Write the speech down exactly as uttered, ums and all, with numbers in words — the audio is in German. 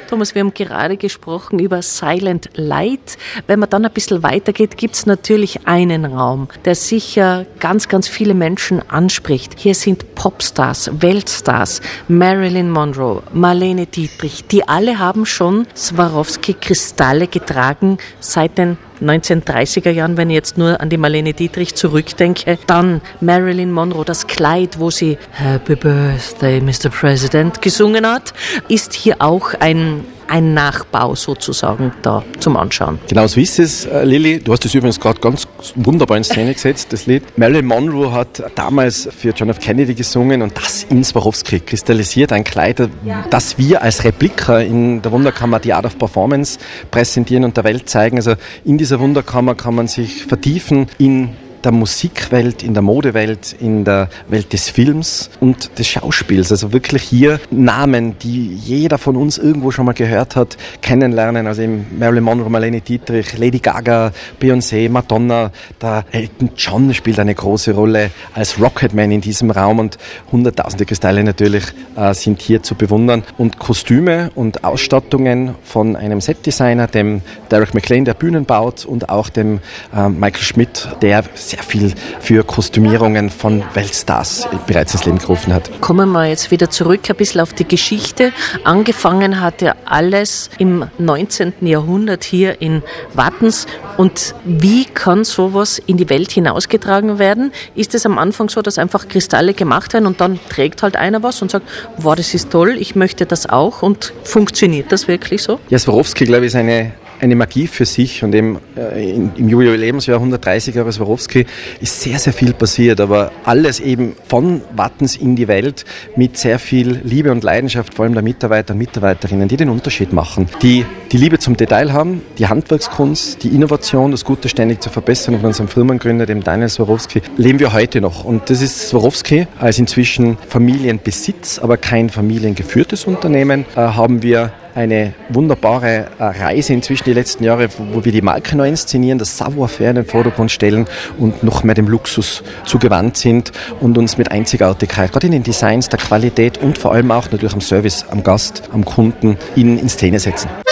Thomas, wir haben gerade gesprochen über Silent Light. Wenn man dann ein bisschen weitergeht, gibt es natürlich einen Raum, der sicher ganz, ganz viele Menschen anspricht. Hier sind Popstars, Weltstars, Marilyn Monroe, Marlene Dietrich, die alle haben schon Swarovski-Kristalle getragen seit den neunzehnhundertdreißiger Jahren, wenn ich jetzt nur an die Marlene Dietrich zurückdenke. Dann Marilyn Monroe, das Kleid, wo sie Happy Birthday, Mister President gesungen hat, ist hier auch ein ein Nachbau sozusagen da zum Anschauen. Genau so ist es, Lilly. Du hast das übrigens gerade ganz wunderbar in Szene gesetzt, das Lied. Marilyn Monroe hat damals für John F. Kennedy gesungen und das in Swarovski kristallisiert. Ein Kleid, das wir als Replika in der Wunderkammer The Art of Performance präsentieren und der Welt zeigen. Also in dieser Wunderkammer kann man sich vertiefen in der Musikwelt, in der Modewelt, in der Welt des Films und des Schauspiels. Also wirklich hier Namen, die jeder von uns irgendwo schon mal gehört hat, kennenlernen. Also eben Marilyn Monroe, Marlene Dietrich, Lady Gaga, Beyoncé, Madonna. Der Elton John spielt eine große Rolle als Rocketman in diesem Raum und hunderttausende Kristalle natürlich äh, sind hier zu bewundern. Und Kostüme und Ausstattungen von einem Setdesigner, dem Derek McLean, der Bühnen baut, und auch dem äh, Michael Schmidt, der sehr viel für Kostümierungen von Weltstars bereits ins Leben gerufen hat. Kommen wir jetzt wieder zurück ein bisschen auf die Geschichte. Angefangen hat ja alles im neunzehnten Jahrhundert hier in Wattens. Und wie kann sowas in die Welt hinausgetragen werden? Ist es am Anfang so, dass einfach Kristalle gemacht werden und dann trägt halt einer was und sagt, wow, das ist toll, ich möchte das auch, und funktioniert das wirklich so? Ja, Swarovski, glaube ich, ist eine eine Magie für sich, und eben äh, im Jubiläumsjahr hundertdreißig Jahre Swarovski ist sehr, sehr viel passiert, aber alles eben von Wattens in die Welt mit sehr viel Liebe und Leidenschaft, vor allem der Mitarbeiter und Mitarbeiterinnen, die den Unterschied machen, die die Liebe zum Detail haben, die Handwerkskunst, die Innovation, das Gute ständig zu verbessern. Und von unserem Firmengründer, dem Daniel Swarovski, leben wir heute noch. Und das ist Swarovski als inzwischen Familienbesitz, aber kein familiengeführtes Unternehmen, äh, haben wir eine wunderbare Reise inzwischen die letzten Jahre, wo wir die Marke neu inszenieren, das Savoir-faire in den Vordergrund stellen und noch mehr dem Luxus zugewandt sind und uns mit Einzigartigkeit, gerade in den Designs, der Qualität und vor allem auch natürlich am Service, am Gast, am Kunden in, in Szene setzen.